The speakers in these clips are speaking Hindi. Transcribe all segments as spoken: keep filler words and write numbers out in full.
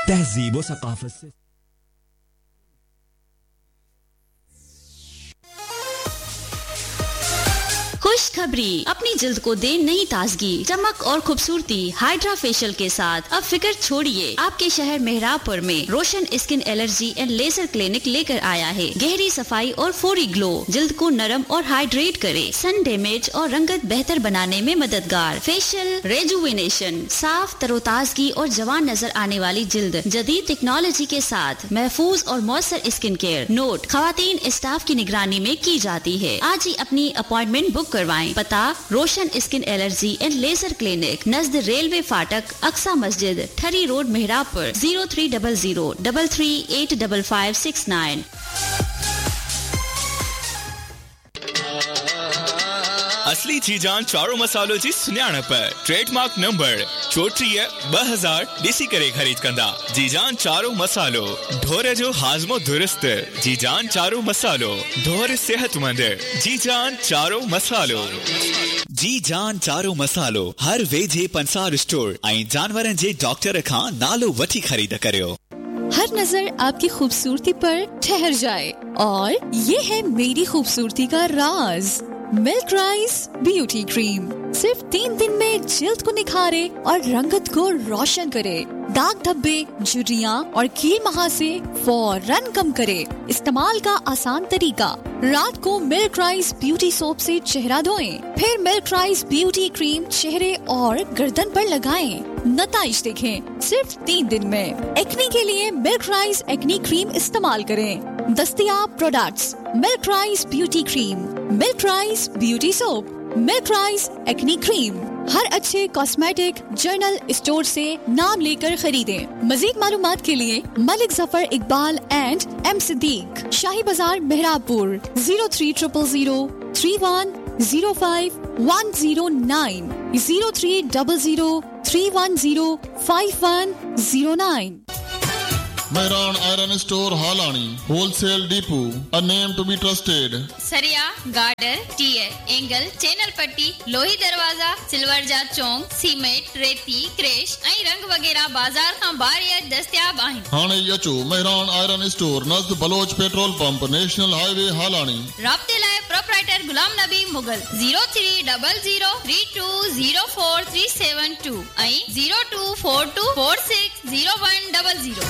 तहजीब व सकाफत से खुशखबरी, अपनी जिल्द को दे नई ताजगी, चमक और खूबसूरती हाइड्रा फेशियल के साथ। अब फिक्र छोड़िए, आपके शहर मेहराबपुर में रोशन skin allergy and laser clinic लेकर आया है। गहरी सफाई और फौरी ग्लो, जिल्द को नरम और हाइड्रेट करे, सन डैमेज और रंगत बेहतर बनाने में मददगार। फेशियल रेजुविनेशन, साफ तरोताजगी और जवान नजर आने वाली जिल्द जदीद टेक्नोलॉजी के साथ महफूज और मौसर स्किन केयर। नोट, खवातीन स्टाफ की निगरानी में की जाती है। आज ही अपनी अपॉइंटमेंट बुक करवाएं। पता, रोशन skin allergy and laser clinic, Najd railway फाटक, अक्सा मस्जिद, ठरी road, मेहराबपुर। Zero three double zero double three eight double five six nine. असली जीजान चारों मसालों जी सुन्याणप ट्रेडमार्क नंबर चोटीह ब हजार ॾिसी करे खरीद कंदा। जीजान चारों मसालो, ढोर जो हाज़मो दुरुस्त। जीजान चारों मसालो, ढोर सेहतमंद। जीजान चारों मसालो। जी जान चारो मसालो हर वेझे पंसार स्टोर ऐं जानवरन जे डॉक्टर खां नालो वठी खरीद करियो। हर नजर आपकी खूबसूरती पर ठहर जाए और ये है मेरी खूबसूरती का राज, मिल्क राइस ब्यूटी क्रीम। सिर्फ तीन दिन में जिल्द को निखारे और रंगत को रोशन करे, दाग धब्बे, झुर्रियां और कील महासे फौरन कम करे। इस्तेमाल का आसान तरीका, रात को मिल्क राइस ब्यूटी सोप से चेहरा धोएं, फिर मिल्क राइस ब्यूटी क्रीम चेहरे और गर्दन पर लगाएं। नताइज देखें सिर्फ तीन दिन में। एक्ने के लिए मिल्क राइस एक्ने क्रीम इस्तेमाल करें। दस्तयाब products, milk rice beauty cream, milk rice beauty soap, milk rice acne cream. हर अच्छे कॉस्मेटिक जर्नल स्टोर से नाम लेकर खरीदें। मजीद मालूमात के लिए मलिक जफर इकबाल एंड एम सिद्दीक, शाही बाजार, मेहराबपुर। Zero three triple zero three one zero five one zero nine, zero three double zero three one zero five one zero nine. Mehran Iron Store Halani, Wholesale Depot, a name to be trusted. सरिया, गार्डर, टीयर, एंगल, चैनल पट्टी, लोही दरवाजा, सिल्वर जा चौंक, सीमेंट, रेती, क्रेश, ऐं रंग वगैरह बाजार खां बाहर दस्तयाब आहिनि। हाणे अचो Mehran Iron Store नज़द Bloch petrol pump, national highway हालानी। राब्ते लाइ proprietor Ghulam Nabi Mughal zero three double zero three to zero four three seven to ऐं zero to four to four six zero one double zero.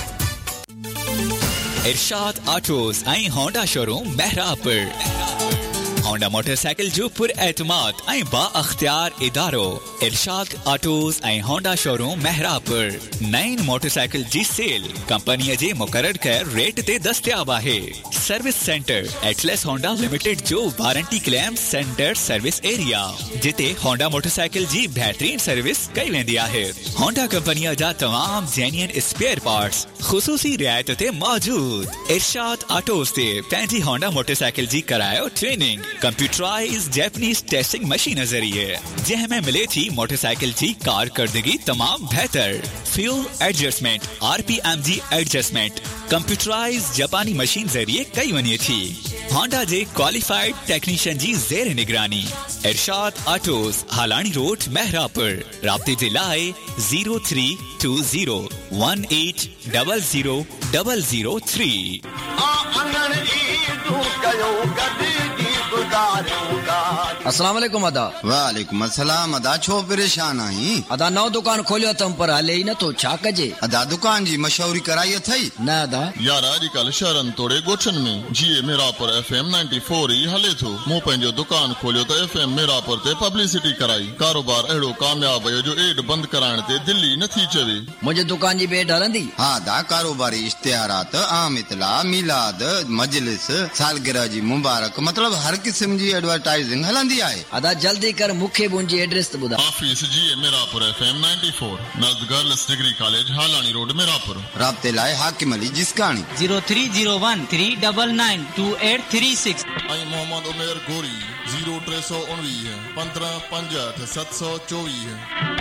Irshad autos ऐं होंडा शोरूम मेहराबपुर। होंडा मोटरसाइकिल जो पुर एतमाद ऐं बा अख्तियार इदारो। इरशाद ऑटोज ऐं होंडा शोरूम मेहराबपुर। नईन मोटरसाइकिल जी सेल कंपनी जे मुकर्रर कर रेट ते दस्तयाब आहे। Service centre Atlas Honda limited जो warranty claim centre service area, जिते होंडा मोटरसाइकिल जी बेहतरीन सर्विस कई वेंदी आहे। होंडा कंपनी जा तमाम जेन्युइन स्पेयर पार्ट्स खुसूसी रियायत ते मौजूद। इरशाद ऑटोज ते पंहिंजी होंडा मोटरसाइकिल जी करायो training computerise Japanese testing machine जरिए, जंहिंमें मिले थी मोटरसाइकिल जी कारकर्दगी तमाम बेहतर। फ्यूल एडजस्टमेंट, आरपीएम जी एडजस्टमेंट कंप्यूटराइज जापानी मशीन जरिए कई वनी थी। होंडा जे क्वालिफाइड टेक्नीशियन जी जेर निगरानी। इरशाद ऑटोज हालानी रोड मेहरापुर। राब्ते जे लाए zero three to zero one eight double zero double zero three. अस्सलाम वालेकुम अदा। वालेकुम अस्सलाम अदा, छो परेशान आई? अदा नौ दुकान खोलियो तम पर हले ही न तो छा कजे? अदा दुकान जी मशहूरी कराई थई न अदा यार अॼुकल्ह शहरन तोड़े गोठन में जीए मेरापुर एफएम नाइंटी फोर ही हले थो। मूं पंहिंजो दुकान खोलियो त एफएम मेरापुर ते पब्लिसिटी कराई। कारोबार अहिड़ो कामयाब हो जो एड बंद कराइण ते दिल्ली नथी चवे। मुझे दुकान जी बेड हलंदी? हाँ दा, कारोबारी इश्तिहारात, आम इतला, मिलाद, मजलिस, सालगिरह जी मुबारक, मतलब हर किस्म जी एडवर्टाइजिंग हलंदी आहे। अदा जल्दी कर, मुखे मुंहिंजी एड्रेस त ॿुधा। ऑफिस जीए Merapur FM ninety four, नज़द girls degree college हालानी road Merapur. राब्ते लाए हाकिम Ali जिसकानी zero three zero one three double nine to eight three six. ऐं मोहम्मद उमेर गोरी जीरो टे सौ उणवीह पंद्रहं पंजहठ सत सौ चोवीह।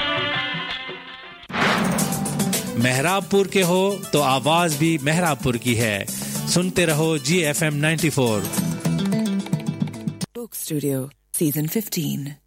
मेहराबपुर के हो तो आवाज भी मेहराबपुर की है। सुनते रहो जी F M ninety four. Book Studio, Season fifteen.